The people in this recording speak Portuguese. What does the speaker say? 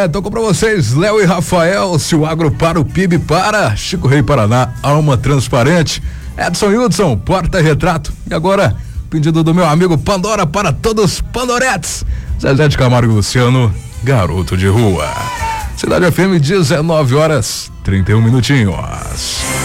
Tocou pra vocês Léo e Rafael, Se o Agro Para, o PIB Para, Chico Rei Paraná, Alma Transparente, Edson Hudson, Porta Retrato. E agora, pedido do meu amigo Pandora para todos Pandoretes, Zezé de Camargo e Luciano, Garoto de Rua. Cidade FM, 19 horas, 31 minutinhos.